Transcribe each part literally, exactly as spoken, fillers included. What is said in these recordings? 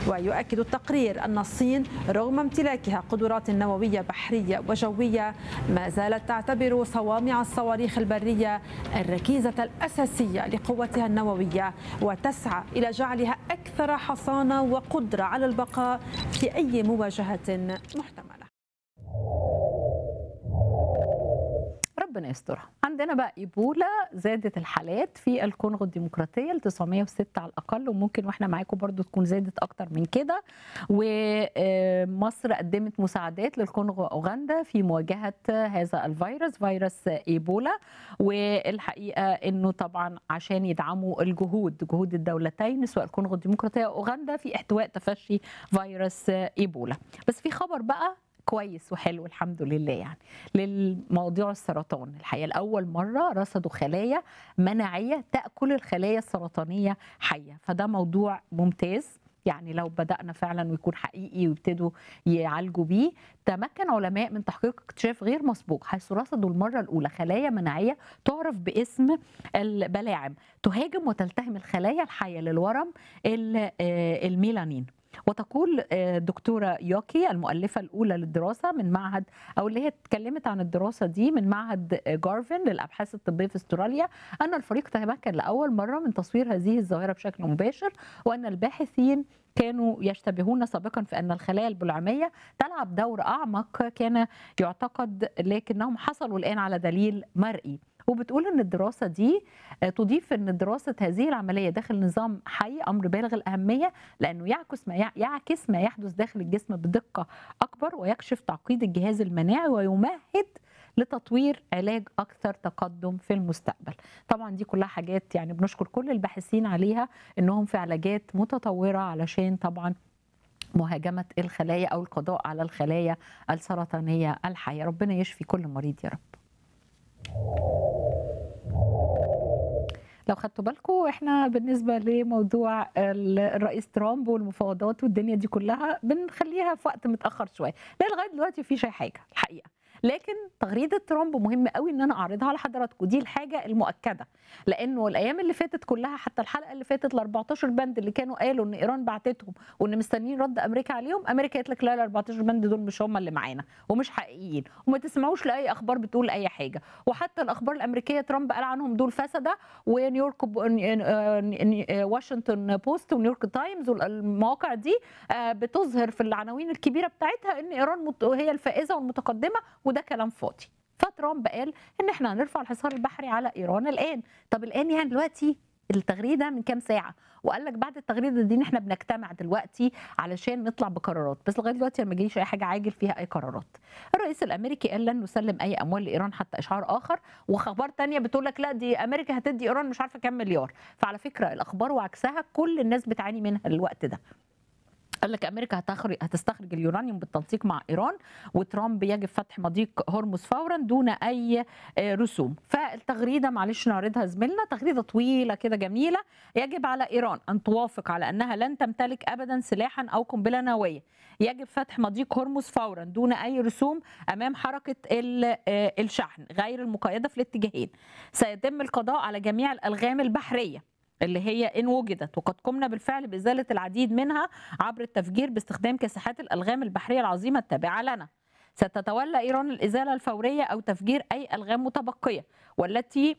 ويؤكد التقرير أن الصين رغم امتلاكها قدرات نووية بحرية وجوية ما زالت تعتبر صوامع الصواريخ البرية الركيزة الأساسية لقوتها النووية، وتسعى إلى جعلها أكثر حصانة وقدرة على البقاء في أي مواجهة محتملة. ربنا يسترها. عندنا بقى ايبولا، زادت الحالات في الكونغو الديمقراطيه ل تسعمائة وستة على الاقل، وممكن واحنا معاكم برضو تكون زادت اكتر من كده. ومصر قدمت مساعدات للكونغو واوغندا في مواجهه هذا الفيروس، فيروس ايبولا. والحقيقه انه طبعا عشان يدعموا الجهود جهود الدولتين سواء الكونغو الديمقراطيه واوغندا في احتواء تفشي فيروس ايبولا. بس في خبر بقى كويس وحلو الحمد لله يعني للموضوع السرطان. الحقيقه لاول مره رصدوا خلايا مناعيه تاكل الخلايا السرطانيه حيه، فده موضوع ممتاز. يعني لو بدأنا فعلا ويكون حقيقي ويبتدوا يعالجوا بيه. تمكن علماء من تحقيق اكتشاف غير مسبوق حيث رصدوا المرة الأولى خلايا مناعية تعرف باسم البلاعم تهاجم وتلتهم الخلايا الحية للورم الميلانين. وتقول دكتورة يوكي المؤلفة الأولى للدراسة من معهد أو اللي هي اتكلمت عن الدراسة دي من معهد جارفن للأبحاث الطبية في استراليا أن الفريق تمكن لأول مرة من تصوير هذه الظاهرة بشكل مباشر، وأن الباحثين كانوا يشتبهون سابقا في أن الخلايا البلعمية تلعب دور أعمق كان يعتقد، لكنهم حصلوا الآن على دليل مرئي. وبتقول ان الدراسه دي تضيف ان دراسه هذه العمليه داخل نظام حي امر بالغ الاهميه، لانه يعكس ما يعكس ما يحدث داخل الجسم بدقه اكبر، ويكشف تعقيد الجهاز المناعي ويمهد لتطوير علاج اكثر تقدم في المستقبل. طبعا دي كلها حاجات يعني بنشكر كل الباحثين عليها انهم في علاجات متطوره علشان طبعا مهاجمه الخلايا او القضاء على الخلايا السرطانيه الحيه. ربنا يشفي كل مريض يا رب. لو خدتوا بالكم احنا بالنسبه لموضوع الرئيس ترامب والمفاوضات والدنيا دي كلها بنخليها في وقت متاخر شويه، لا لغايه دلوقتي مفيش اي حاجه الحقيقه. لكن تغريده ترامب مهم قوي ان انا اعرضها على حضراتكم، دي الحاجه المؤكده، لانه الايام اللي فاتت كلها حتى الحلقه اللي فاتت ال أربعتاشر بند اللي كانوا قالوا ان ايران بعتتهم وان مستنيين رد امريكا عليهم، امريكا قالت لك لا ال أربعتاشر بند دول مش هم اللي معانا ومش حقيقيين وما تسمعوش لاي اخبار بتقول اي حاجه. وحتى الاخبار الامريكيه ترامب قال عنهم دول فسده، ونيويورك واشنطن بوست ونيويورك تايمز والمواقع دي بتظهر في العناوين الكبيره بتاعتها ان ايران هي الفائزه والمتقدمه، وده كلام فاضي. فترامب قال ان احنا هنرفع الحصار البحري على ايران الان. طب الان يعني دلوقتي التغريده من كام ساعه، وقال لك بعد التغريده دي احنا بنجتمع دلوقتي علشان نطلع بقرارات، بس لغايه دلوقتي ما جاليش اي حاجه عاجل فيها اي قرارات. الرئيس الامريكي قال لن نسلم اي اموال لايران حتى اشعار اخر، واخبار تانية بتقول لك لا دي امريكا هتدي ايران مش عارفه كام مليار. فعلى فكره الاخبار وعكسها كل الناس بتعاني منها الوقت ده. قال لك امريكا هتخرج هتستخرج اليورانيوم بالتنسيق مع ايران، وترامب يجب فتح مضيق هرمز فورا دون اي رسوم. فالتغريده معلش نعرضها زميلنا، تغريده طويله كده جميله. يجب على ايران ان توافق على انها لن تمتلك ابدا سلاحا او قنبله نوويه. يجب فتح مضيق هرمز فورا دون اي رسوم امام حركه الشحن غير المقيده في الاتجاهين. سيتم القضاء على جميع الالغام البحريه اللي هي إن وجدت، وقد قمنا بالفعل بإزالة العديد منها عبر التفجير باستخدام كاسحات الألغام البحرية العظيمة التابعة لنا. ستتولى إيران الإزالة الفورية أو تفجير أي ألغام متبقية، والتي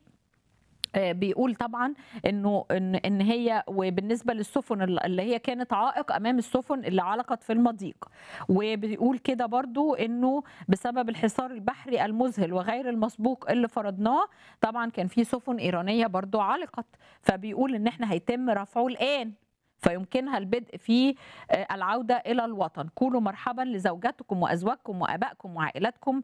بيقول طبعا انه ان ان هي وبالنسبه للسفن اللي هي كانت عائق امام السفن اللي علقت في المضيق. وبيقول كده برضو انه بسبب الحصار البحري المذهل وغير المسبوق اللي فرضناه طبعا كان في سفن ايرانيه برضو علقت، فبيقول ان احنا هيتم رفعه الان فيمكنها البدء في العودة إلى الوطن. كونوا مرحبا لزوجاتكم وأزواجكم وأبائكم وعائلاتكم.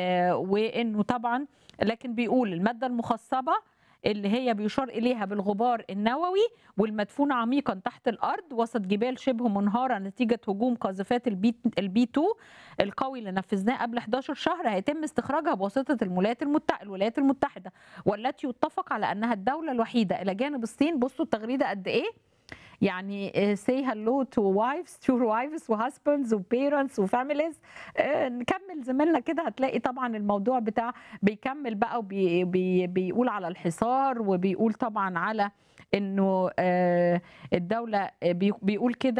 وإنه طبعا لكن بيقول المادة المخصبة اللي هي بيشار إليها بالغبار النووي والمدفونة عميقا تحت الأرض وسط جبال شبه منهارة نتيجة هجوم قاذفات البي البي اتنين القوي اللي نفذناه قبل حداشر شهر هيتم استخراجها بواسطة الولايات المتحدة الولايات المتحدة والتي يتفق على أنها الدولة الوحيدة إلى جانب الصين. بصوا التغريدة قد إيه يعني say hello to wives to wives و husbands و parents و families. نكمل زميلنا كده هتلاقي طبعا الموضوع بتاع بيكمل بقى وبيقول على الحصار وبيقول طبعا على انه الدولة بيقول كده